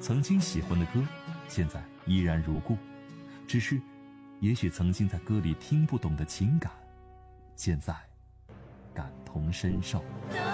曾经喜欢的歌，现在依然如故，只是也许曾经在歌里听不懂的情感，现在感同身受。